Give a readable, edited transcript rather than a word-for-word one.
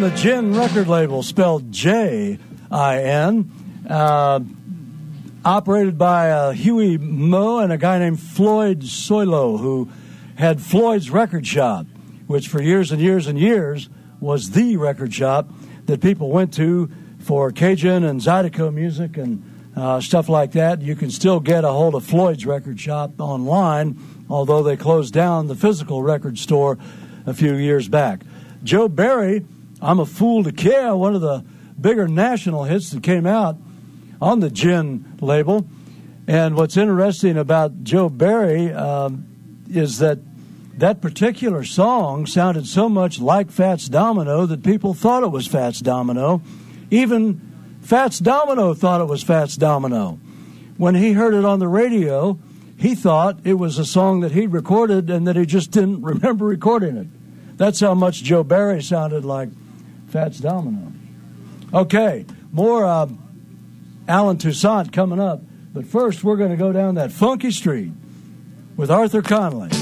on the Gin record label, spelled J-I-N, operated by Huey Moe and a guy named Floyd Soilo, who had Floyd's Record Shop, which for years and years and years was the record shop that people went to for Cajun and Zydeco music and stuff like that. You can still get a hold of Floyd's Record Shop online, although they closed down the physical record store a few years back. Joe Barry, I'm a Fool to Care, one of the bigger national hits that came out on the Gin label. And what's interesting about Joe Barry is that particular song sounded so much like Fats Domino that people thought it was Fats Domino. Even Fats Domino thought it was Fats Domino. When he heard it on the radio, he thought it was a song that he'd recorded and that he just didn't remember recording it. That's how much Joe Barry sounded like Fats Domino. Okay, more Alan Toussaint coming up. But first, we're going to go down that funky street with Arthur Conley.